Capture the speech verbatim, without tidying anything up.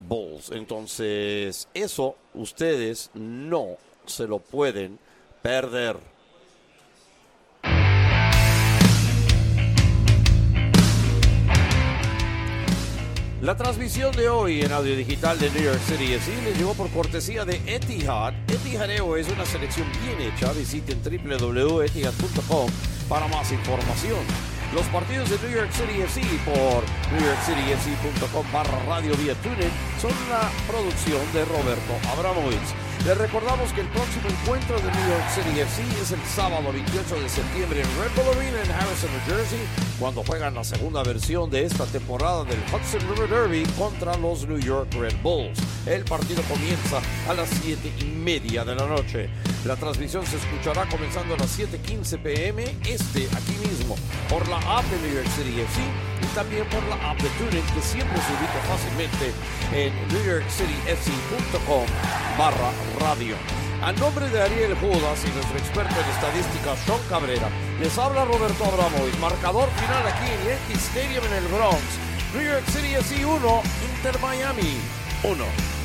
Bulls. Entonces, eso ustedes no se lo pueden perder. La transmisión de hoy en audio digital de New York City F C les llegó por cortesía de Etihad. Etihadeo es una selección bien hecha. Visiten doble u doble u doble u punto etihad punto com para más información. Los partidos de New York City F C por new york city f c punto com barra radio vía TuneIn son una producción de Roberto Abramovich. Les recordamos que el próximo encuentro de New York City F C es el sábado veintiocho de septiembre en Red Bull Arena en Harrison, New Jersey, cuando juegan la segunda versión de esta temporada del Hudson River Derby contra los New York Red Bulls. El partido comienza a las siete y media de la noche. La transmisión se escuchará comenzando a las siete quince p m este, aquí mismo, por la app de New York City F C y también por la app de TuneIn, que siempre se ubica fácilmente en new york city f c punto com barra radio. A nombre de Ariel Judas y nuestro experto en estadística, Sean Cabrera, les habla Roberto Abramovich. Marcador final aquí en Yankee Stadium en el Bronx. New York City F C uno, Inter Miami uno.